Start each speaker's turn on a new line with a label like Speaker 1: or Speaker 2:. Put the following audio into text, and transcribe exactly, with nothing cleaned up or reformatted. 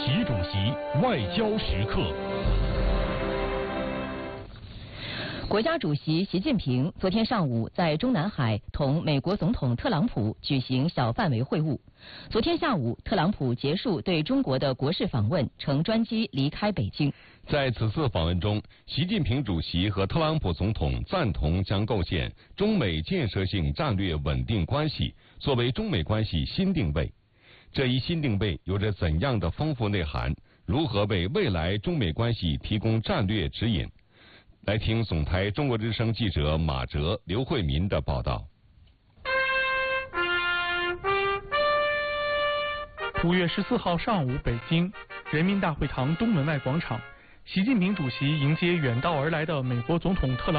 Speaker 1: 习主席外交时刻。
Speaker 2: 国家主席习近平昨天上午在中南海同美国总统特朗普举行小范围会晤。昨天下午，特朗普结束对中国的国事访问，乘专机离开北京。
Speaker 3: 在此次访问中，习近平主席和特朗普总统赞同将构建中美建设性战略稳定关系作为中美关系新定位。这一新定位有着怎样的丰富内涵？如何为未来中美关系提供战略指引？来听总台中国之声记者马哲、刘慧民的报道。
Speaker 4: 五月十四号上午，北京人民大会堂东门外广场，习近平主席迎接远道而来的美国总统特朗普。